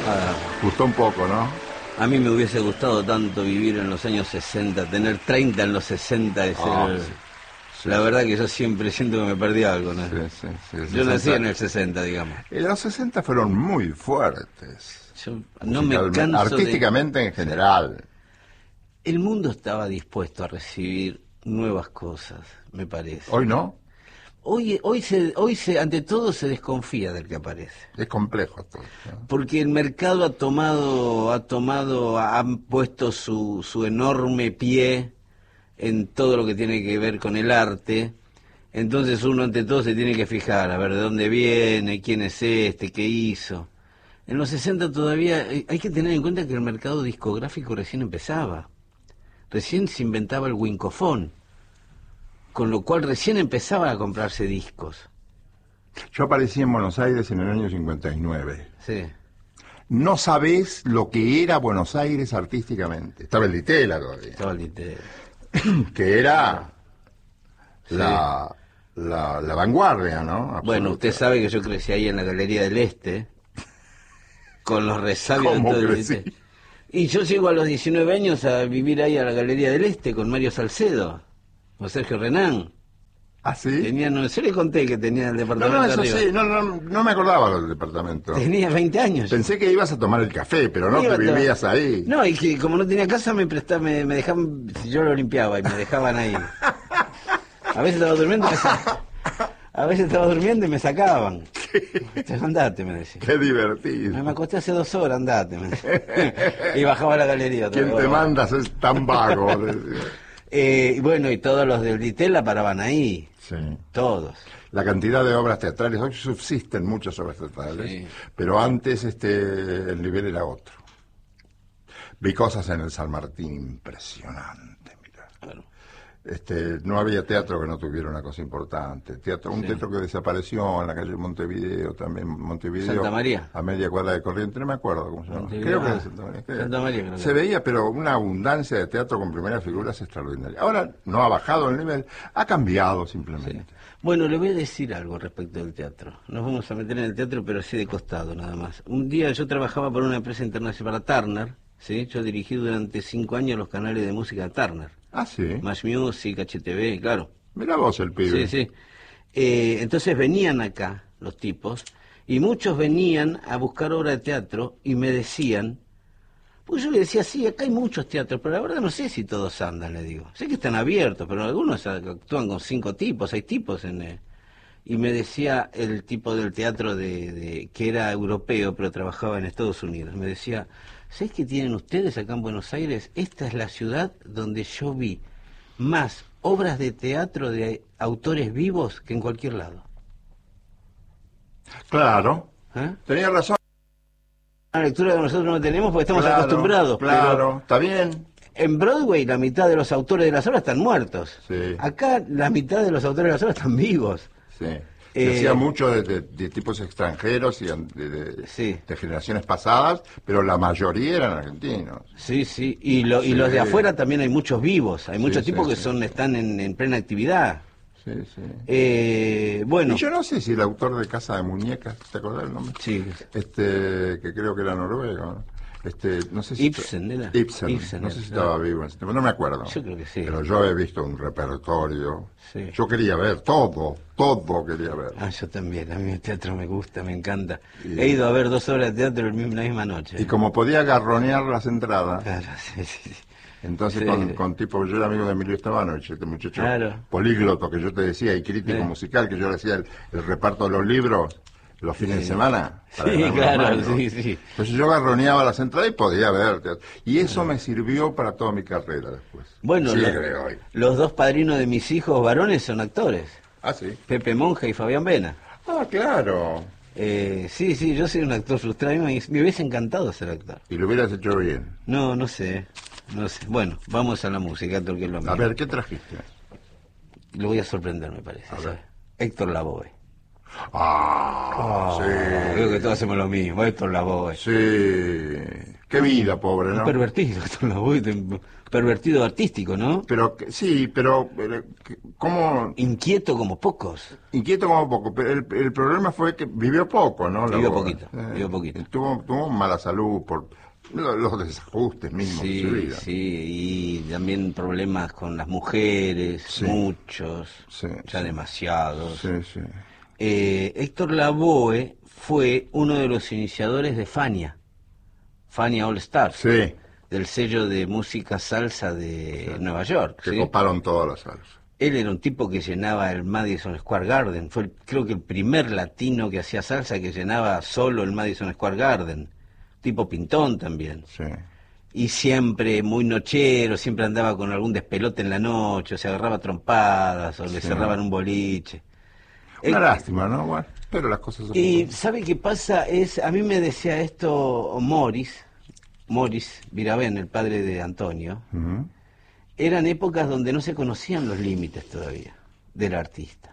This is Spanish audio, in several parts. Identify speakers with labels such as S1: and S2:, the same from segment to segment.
S1: Gustó un poco, ¿no?
S2: A mí me hubiese gustado tanto vivir en los años 60, tener 30 en los 60, la verdad que yo siempre siento que me perdí algo, ¿no?
S1: Sí,
S2: yo nací en el 60, digamos.
S1: Los 60 fueron muy fuertes.
S2: Yo no me canso
S1: artísticamente en general.
S2: El mundo estaba dispuesto a recibir nuevas cosas, me parece.
S1: ¿Hoy no?
S2: Hoy ante todo se desconfía del que aparece.
S1: Es complejo todo, ¿no?
S2: Porque el mercado ha puesto su enorme pie en todo lo que tiene que ver con el arte. Entonces uno ante todo se tiene que fijar, a ver de dónde viene, quién es este, qué hizo. En los 60 todavía hay que tener en cuenta que el mercado discográfico recién empezaba. Recién se inventaba el wincofón, con lo cual recién empezaban a comprarse discos.
S1: Yo aparecí en Buenos Aires en el año 59.
S2: Sí.
S1: No sabés lo que era Buenos Aires artísticamente. Estaba el Ditela todavía.
S2: Estaba el Ditela.
S1: Que era
S2: sí.
S1: la vanguardia, ¿no?
S2: Absoluta.
S1: Absoluta.
S2: Bueno, usted sabe que yo crecí ahí en la Galería del Este, con los resabios de todo el Este. Y yo llego a los 19 años a vivir ahí a la Galería del Este con Mario Salcedo, o Sergio Renán.
S1: ¿Ah, sí?
S2: Yo le conté que tenía el departamento arriba.
S1: Sí, no me acordaba del departamento.
S2: Tenía 20 años.
S1: Pensé que ibas a tomar el café, pero no, que vivías ahí.
S2: No, y que como no tenía casa me dejaban, yo lo limpiaba y me dejaban ahí. A veces estaba durmiendo y me sacaban. Andate, me decía.
S1: Qué divertido.
S2: Me acosté hace 2 horas, andate, me decía. Y bajaba a la galería.
S1: ¿Quién te mandas es tan vago?
S2: Bueno, y todos los del Ditela paraban ahí.
S1: Sí.
S2: Todos.
S1: La cantidad de obras teatrales, hoy subsisten muchas obras teatrales, sí. Pero antes el nivel era otro. Vi cosas en el San Martín impresionantes, mira. Claro. No había teatro que no tuviera una cosa importante. Un teatro que desapareció en la calle Montevideo, también Montevideo.
S2: Santa María.
S1: A media cuadra de Corrientes, no me acuerdo cómo se llama. Creo que es Santa María.
S2: Santa María creo que
S1: se veía, pero una abundancia de teatro con primeras figuras extraordinaria. Ahora no ha bajado el nivel, ha cambiado simplemente.
S2: Sí. Bueno, le voy a decir algo respecto del teatro. Nos vamos a meter en el teatro, pero así de costado nada más. Un día yo trabajaba para una empresa internacional, para Turner, ¿sí? Yo dirigí durante 5 años los canales de música de Turner.
S1: Ah, sí.
S2: Más Music, HTV, claro.
S1: Mirá vos el pibe.
S2: Sí. Entonces venían acá los tipos y muchos venían a buscar obra de teatro y me decían, pues yo le decía, sí, acá hay muchos teatros, pero la verdad no sé si todos andan, le digo. Sé que están abiertos, pero algunos actúan con 5 tipos, 6 tipos y me decía el tipo del teatro que era europeo, pero trabajaba en Estados Unidos. Me decía, ¿sabés qué tienen ustedes acá en Buenos Aires? Esta es la ciudad donde yo vi más obras de teatro de autores vivos que en cualquier lado.
S1: Claro. Tenía razón.
S2: Una lectura que nosotros no tenemos porque estamos acostumbrados.
S1: Claro, está bien.
S2: En Broadway la mitad de los autores de las obras están muertos.
S1: Sí.
S2: Acá la mitad de los autores de las obras están vivos.
S1: Sí. Se hacía mucho de tipos extranjeros y de generaciones pasadas, pero la mayoría eran argentinos.
S2: Sí. Y los de afuera también hay muchos vivos. Hay muchos tipos que están en plena actividad.
S1: Sí.
S2: Bueno.
S1: Y yo no sé si el autor de Casa de Muñecas, ¿te acordás el nombre?
S2: Sí.
S1: Que creo que era noruego, no sé si
S2: Ibsen,
S1: no sé si estaba vivo en ese tiempo, no me acuerdo.
S2: Yo creo que sí.
S1: Pero yo he visto un repertorio. Sí. Yo quería ver todo quería ver.
S2: Yo también, a mí el teatro me gusta, me encanta. He ido a ver 2 obras de teatro la misma noche.
S1: Y como podía garronear las entradas.
S2: Claro, sí.
S1: Entonces con tipo, yo era amigo de Emilio Estabanovich, este muchacho polígloto que yo te decía, y crítico musical, que yo le hacía el reparto de los libros los fines de semana.
S2: Sí, claro, sí.
S1: Entonces yo garroneaba las entradas y podía ver. Y eso me sirvió para toda mi carrera después.
S2: Bueno, los 2 padrinos de mis hijos varones son actores.
S1: Ah, sí.
S2: Pepe Monja y Fabián Vena.
S1: Ah, claro.
S2: Sí, yo soy un actor frustrado. Me hubiese encantado ser actor.
S1: ¿Y lo hubieras hecho bien?
S2: No sé. Bueno, vamos a la música, que es lo mío.
S1: A ver, ¿qué trajiste?
S2: Lo voy a sorprender, me parece.
S1: A ver.
S2: Héctor Lavoe.
S1: Ah, sí.
S2: Creo que todos hacemos lo mismo, Héctor Lavoe.
S1: Sí. Qué vida, pobre, ¿no?
S2: Un pervertido, Héctor Lavoe, pervertido artístico, ¿no?
S1: Pero, sí, pero, ¿cómo?
S2: Inquieto como pocos.
S1: Inquieto como poco, pero el problema fue que vivió poco, ¿no?
S2: Vivió poquito, vivió poquito.
S1: Tuvo mala salud por los desajustes mismos de su vida.
S2: Sí, y también problemas con las mujeres,
S1: Sí.
S2: muchos,
S1: Sí,
S2: ya
S1: sí.
S2: demasiados.
S1: Sí, sí.
S2: Héctor Lavoe fue uno de los iniciadores de Fania All Stars,
S1: Sí.
S2: del sello de música salsa de Nueva York.
S1: Que
S2: ¿sí?
S1: coparon todas las salsas.
S2: Él era un tipo que llenaba el Madison Square Garden. Fue, creo que el primer latino que hacía salsa que llenaba solo el Madison Square Garden. Tipo pintón también.
S1: Sí.
S2: Y siempre muy nochero, siempre andaba con algún despelote en la noche, o se agarraba trompadas, o le
S1: Sí.
S2: cerraban un boliche.
S1: Una lástima, ¿no? Bueno, pero las cosas son
S2: Y
S1: como son.
S2: ¿sabe qué pasa? A mí me decía esto Morris Virabén, el padre de Antonio.
S1: Ujú.
S2: Eran épocas donde no se conocían los límites todavía del artista.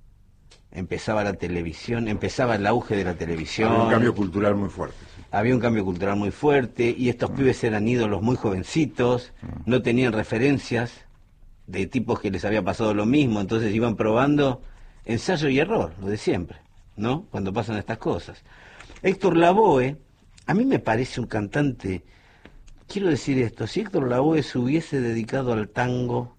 S2: Empezaba la televisión, empezaba el auge de la televisión.
S1: Había un cambio cultural muy fuerte. Sí.
S2: Había un cambio cultural muy fuerte y estos pibes eran ídolos muy jovencitos, no tenían referencias de tipos que les había pasado lo mismo, entonces iban probando ensayo y error, lo de siempre, ¿no? Cuando pasan estas cosas. Héctor Lavoe, a mí me parece un cantante, quiero decir esto, si Héctor Lavoe se hubiese dedicado al tango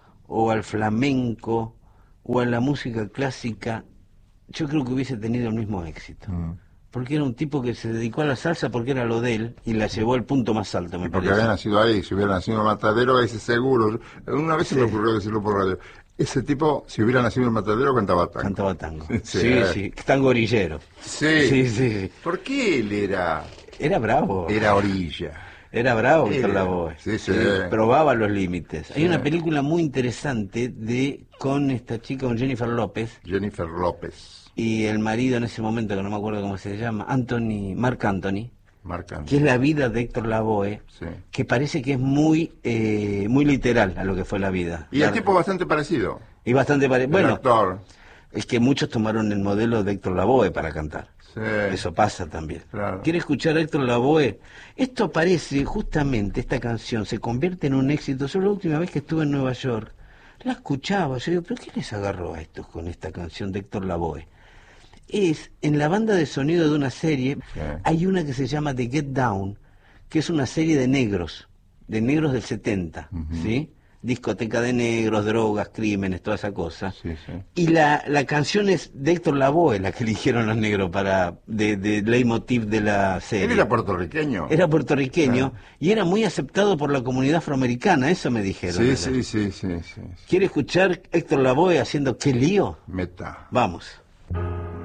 S2: o al flamenco o a la música clásica, yo creo que hubiese tenido el mismo éxito. Porque era un tipo que se dedicó a la salsa porque era lo de él y la llevó al punto más alto, me
S1: Y porque
S2: parece.
S1: había nacido ahí, si hubiera nacido en Matadero, ese seguro. Una vez se me ocurrió decirlo por radio. Ese tipo, si hubiera nacido en Matadero, cantaba tango.
S2: Cantaba tango.
S1: Sí,
S2: Sí, tango orillero.
S1: Sí.
S2: Sí.
S1: ¿Por qué él era
S2: Bravo.
S1: Era orilla?
S2: Era bravo Héctor
S1: Era.
S2: Lavoe.
S1: Sí.
S2: Probaba los límites. Hay
S1: Sí.
S2: una película muy interesante con esta chica, con Jennifer López,
S1: Jennifer López.
S2: y el marido en ese momento, que no me acuerdo cómo se llama, Marc Anthony,
S1: Marcando.
S2: que es la vida de Héctor Lavoe,
S1: Sí.
S2: que parece que es muy literal a lo que fue la vida.
S1: Y el tipo bastante parecido.
S2: Y bastante
S1: El
S2: bueno,
S1: actor.
S2: es que muchos tomaron el modelo de Héctor Lavoe para cantar.
S1: Sí.
S2: Eso pasa también.
S1: Claro.
S2: ¿Quiere escuchar a Héctor Lavoe? Esto parece, justamente, esta canción se convierte en un éxito. Yo la última vez que estuve en Nueva York, la escuchaba. Yo digo, ¿pero qué les agarró a estos con esta canción de Héctor Lavoe? Es, en la banda de sonido de una serie,
S1: Sí.
S2: hay una que se llama The Get Down, que es una serie de negros del 70, ¿sí? Discoteca de negros, drogas, crímenes, toda esa cosa.
S1: Sí.
S2: Y la canción es de Héctor Lavoe, la que eligieron los negros de leitmotiv de la serie.
S1: Él era puertorriqueño.
S2: Era puertorriqueño y era muy aceptado por la comunidad afroamericana, eso me dijeron.
S1: Sí.
S2: ¿Quiere escuchar Héctor Lavoe haciendo qué lío?
S1: Meta.
S2: Vamos.